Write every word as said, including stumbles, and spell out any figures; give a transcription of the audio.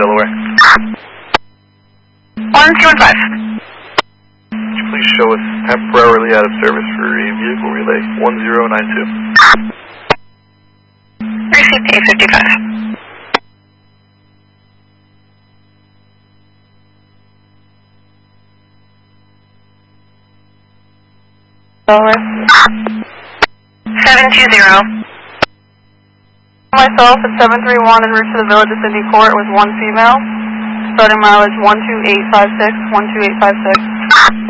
Delaware. one two one five. Could you please show us temporarily out of service for a vehicle relay one zero nine two? Received eight fifty-five. Delaware. seven two zero. Myself at seven three one en route to the Village of Cindy Court was one female. Starting mileage one two eight five six, one two eight five six.